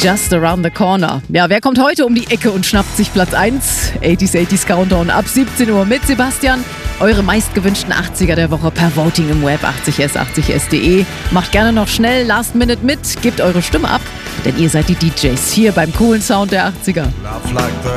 Just Around the Corner. Ja, wer kommt heute um die Ecke und schnappt sich Platz 1? 80s Countdown ab 17 Uhr mit Sebastian. Eure meistgewünschten 80er der Woche per Voting im Web 80s80s.de. Macht gerne noch schnell Last Minute mit, gebt eure Stimme ab, denn ihr seid die DJs hier beim coolen Sound der 80er.